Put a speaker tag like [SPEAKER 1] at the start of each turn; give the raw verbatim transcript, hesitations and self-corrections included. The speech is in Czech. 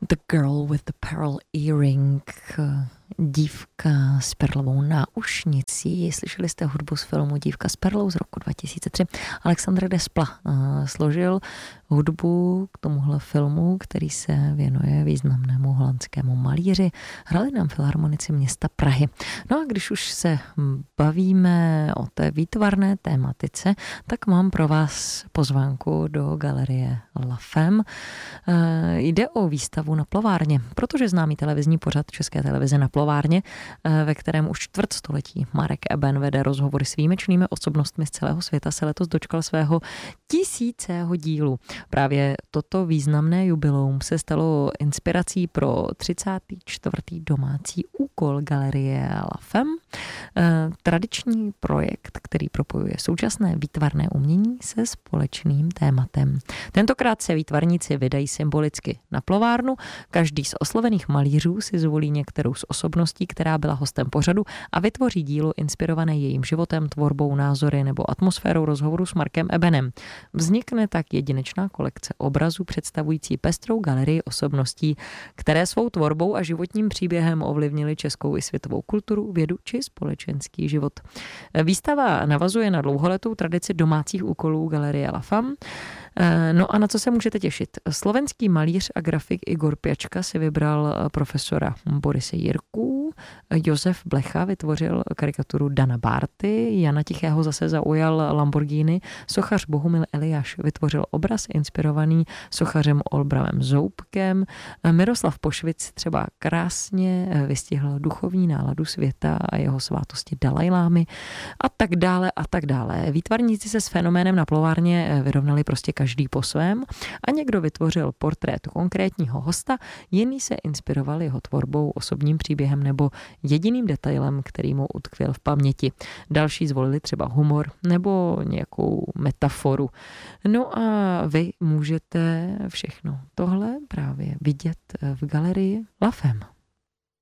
[SPEAKER 1] The Girl with the Pearl Earring, dívka s perlovou náušnicí. Slyšeli jste hudbu z filmu Dívka s perlou z roku dva tisíce tři. Alexandre Desplat uh, složil hudbu k tomuhle filmu, který se věnuje významnému holandskému malíři. Hrali nám filharmonici města Prahy. No a když už se bavíme o té výtvarné tématice, tak mám pro vás pozvánku do galerie La Femme. Uh, jde o výstavu Na plovárně, protože známý televizní pořad České televize Na plovárně, ve kterém už čtvrtstoletí Marek Eben vede rozhovory s výjimečnými osobnostmi z celého světa, se letos dočkal svého tisícého dílu. Právě toto významné jubileum se stalo inspirací pro třicátý čtvrtý domácí úkol galerie La Femme, tradiční projekt, který propojuje současné výtvarné umění se společným tématem. Tentokrát se výtvarníci vydají symbolicky na plovárnu. Každý z oslovených malířů si zvolí některou z osobností, která byla hostem pořadu, a vytvoří dílo inspirované jejím životem, tvorbou, názory nebo atmosférou rozhovoru s Markem Ebenem. Vznikne tak jedinečná kolekce obrazů představující pestrou galerii osobností, které svou tvorbou a životním příběhem ovlivnily českou i světovou kulturu, vědu či společenský život. Výstava navazuje na dlouholetou tradici domácích úkolů galerie La Femme. No a na co se můžete těšit? Slovenský malíř a grafik Igor Pjačka si vybral profesora Borise Jirku, Josef Blecha vytvořil karikaturu Dana Bárty, Jana Tichého zase zaujal Lamborghini, sochař Bohumil Eliáš vytvořil obraz inspirovaný sochařem Olbramem Zoubkem, Miroslav Pošvic třeba krásně vystihl duchovní náladu světa a jeho svátosti Dalajlámy a tak dále a tak dále. Výtvarníci se s fenoménem na plovárně vyrovnali prostě každý po svém a někdo vytvořil portrét konkrétního hosta, jiný se inspiroval jeho tvorbou, osobním příběhem nebo jediným detailem, který mu utkvěl v paměti. Další zvolili třeba humor nebo nějakou metaforu. No a vy můžete všechno tohle právě vidět v galerii La Femme.